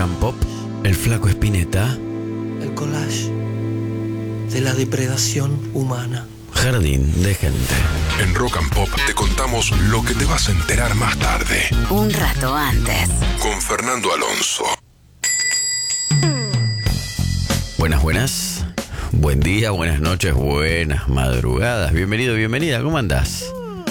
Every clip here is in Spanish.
and Pop, el Flaco Spinetta. El collage de la depredación humana. Jardín de gente. En Rock and Pop te contamos lo que te vas a enterar más tarde. Un rato antes. Con Fernando Alonso. Buenas. Buen día, buenas noches, buenas madrugadas. Bienvenido, bienvenida. ¿Cómo andás?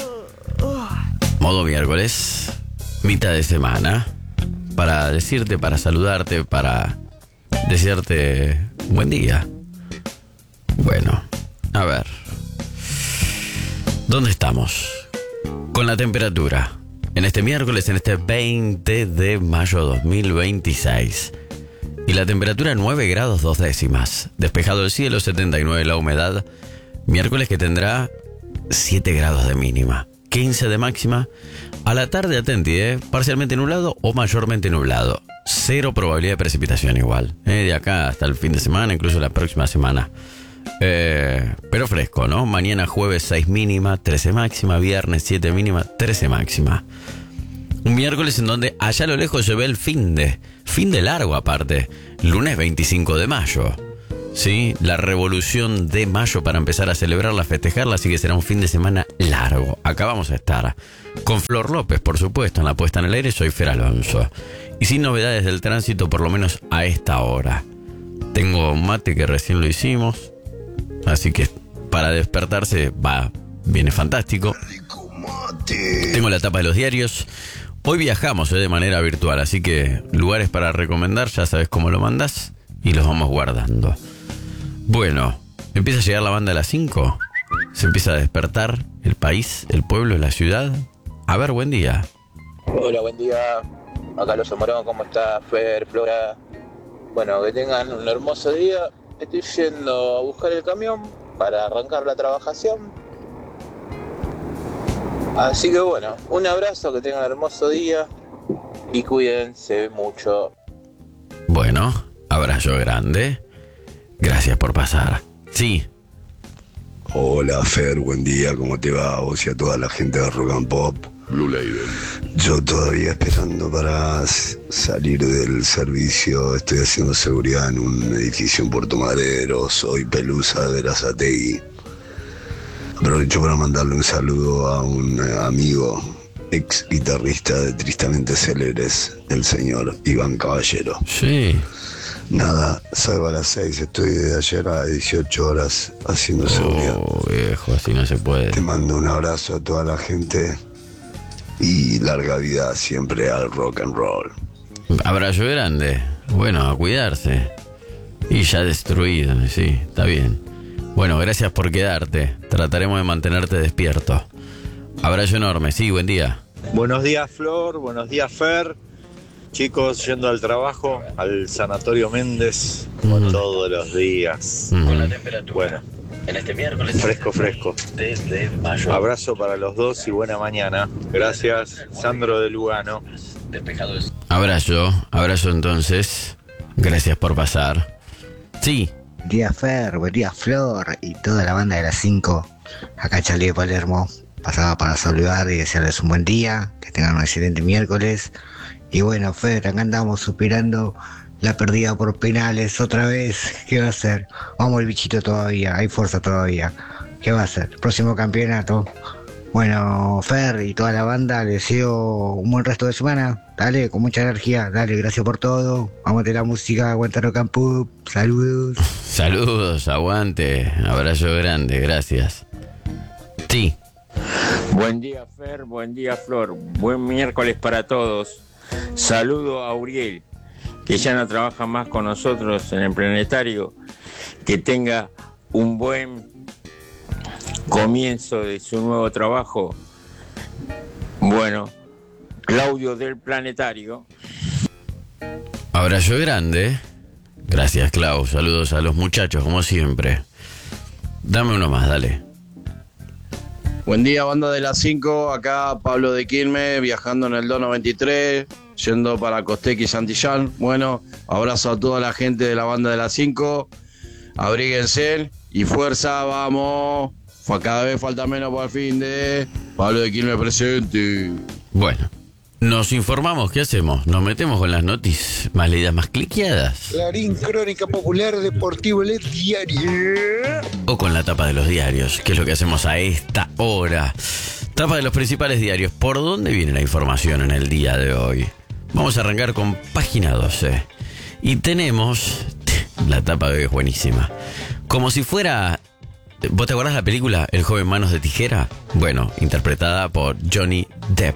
Modo miércoles, mitad de semana. Para decirte, para saludarte, para desearte buen día. Bueno, a ver. ¿Dónde estamos? Con la temperatura. En este miércoles, en este 20 de mayo 2026. Y la temperatura 9 grados 2 décimas. Despejado el cielo, 79 la humedad. Miércoles que tendrá 7 grados de mínima. 15 de máxima. A la tarde, atenti, parcialmente nublado o mayormente nublado. 0 probabilidad de precipitación igual. De acá hasta el fin de semana, incluso la próxima semana. Pero fresco, ¿no? Mañana jueves 6 mínima, 13 máxima. Viernes 7 mínima, 13 máxima. Un miércoles en donde allá a lo lejos se ve el fin de largo aparte. Lunes 25 de mayo. ¿Sí? La revolución de mayo para empezar a celebrarla, festejarla, así que será un fin de semana largo. Acá vamos a estar con Flor López, por supuesto, en la puesta en el aire. Soy Fer Alonso. Y sin novedades del tránsito, por lo menos a esta hora. Tengo mate que recién lo hicimos, así que para despertarse viene fantástico. Tengo la tapa de los diarios. Hoy viajamos de manera virtual, así que lugares para recomendar, ya sabes cómo lo mandas y los vamos guardando. Bueno, empieza a llegar la banda de las 5. Se empieza a despertar el país, el pueblo, la ciudad. A ver, buen día. Hola, buen día. Acá Los Morón, ¿cómo está? Fer, Flora. Bueno, que tengan un hermoso día. Estoy yendo a buscar el camión para arrancar la trabajación. Así que bueno, un abrazo, que tengan un hermoso día y cuídense mucho. Bueno, abrazo grande. Gracias por pasar. Sí. Hola Fer, buen día, ¿cómo te va? A vos y a toda la gente de Rock and Pop. Blue Label. Yo todavía esperando para salir del servicio. Estoy haciendo seguridad en un edificio en Puerto Madero. Soy Pelusa de Berazategui. Aprovecho para mandarle un saludo a un amigo, ex guitarrista de Tristamente Célebres, el señor Iván Caballero. Sí. Nada, salgo a las 6, estoy de ayer a 18 horas haciendo seguridad. Viejo, así no se puede. Te mando un abrazo a toda la gente y larga vida siempre al rock and roll. Abrazo grande. Bueno, a cuidarse. Y ya destruido, sí, está bien. Bueno, gracias por quedarte. Trataremos de mantenerte despierto. Abrazo enorme, sí, buen día. Buenos días, Flor, buenos días, Fer. Chicos, yendo al trabajo, al Sanatorio Méndez, todos los días. Con la temperatura. Bueno, En este miércoles. fresco. Desde mayo. Abrazo para los dos y buena mañana. Gracias, Sandro de Lugano. Despejado el Abrazo entonces. Gracias por pasar. Sí. Buen día Fer, buen día Flor y toda la banda de las 5. Acá Charlie de Palermo. Pasaba para saludar y desearles un buen día, que tengan un excelente miércoles. Y bueno, Fer, acá andamos superando la pérdida por penales otra vez. ¿Qué va a hacer? Vamos el bichito todavía, hay fuerza todavía. ¿Qué va a hacer? Próximo campeonato. Bueno, Fer y toda la banda, les deseo un buen resto de semana. Dale, con mucha energía. Dale, gracias por todo. Vamos de la música, aguanta Rock and Pop. Saludos. Saludos, aguante. Abrazo grande, gracias. Sí. Buen día, Fer, buen día, Flor. Buen miércoles para todos. Saludo a Uriel, que ya no trabaja más con nosotros en el planetario. Que tenga un buen comienzo de su nuevo trabajo. Bueno, Claudio del planetario. Abrazo grande. Gracias, Clau. Saludos a los muchachos, como siempre. Dame uno más, dale. Buen día, banda de las 5, acá Pablo de Quilmes, viajando en el 293, yendo para Costequi y Santillán. Bueno, abrazo a toda la gente de la banda de las 5, abríguense y fuerza, vamos. Cada vez falta menos para el fin de Pablo de Quilmes presente. Bueno, Nos informamos, ¿qué hacemos? Nos metemos con las noticias más leídas, más cliqueadas. Clarín, Crónica Popular, Deportivo, El Diario. O con la tapa de los diarios, que es lo que hacemos a esta hora. Tapa de los principales diarios. ¿Por dónde viene la información en el día de hoy? Vamos a arrancar con página 12. Y tenemos... La tapa de hoy es buenísima. Como si fuera... ¿Vos te acordás de la película El joven manos de tijera? Bueno, interpretada por Johnny Depp.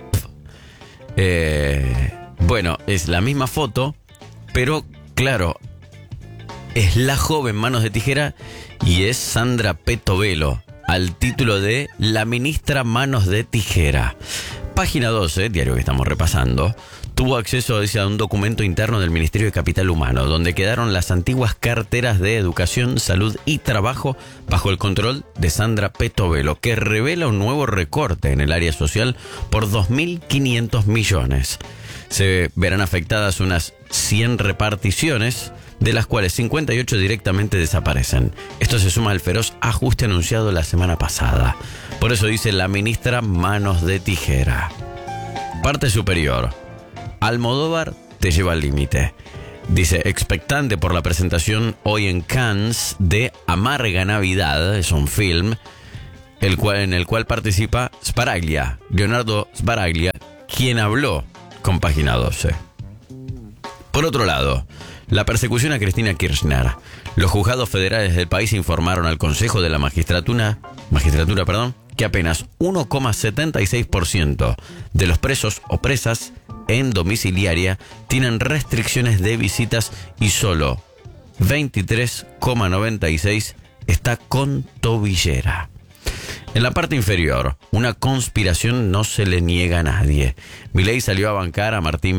Bueno, es la misma foto, pero claro, es la joven manos de tijera y es Sandra Petovelo, al título de La ministra manos de tijera. Página 12, diario que estamos repasando, tuvo acceso a un documento interno del Ministerio de Capital Humano, donde quedaron las antiguas carteras de Educación, Salud y Trabajo bajo el control de Sandra Petovelo, que revela un nuevo recorte en el área social por 2.500 millones. Se verán afectadas unas 100 reparticiones, de las cuales 58 directamente desaparecen. Esto se suma al feroz ajuste anunciado la semana pasada. Por eso dice la ministra manos de tijera. Parte superior. Almodóvar te lleva al límite. Dice, expectante por la presentación hoy en Cannes de Amarga Navidad, es un film en el cual participa Sbaraglia, Leonardo Sbaraglia, quien habló con Página 12. Por otro lado, la persecución a Cristina Kirchner. Los juzgados federales del país informaron al Consejo de la Magistratura, que apenas 1,76% de los presos o presas en domiciliaria tienen restricciones de visitas y solo 23,96% está con tobillera. En la parte inferior, una conspiración no se le niega a nadie. Milei salió a bancar a Martín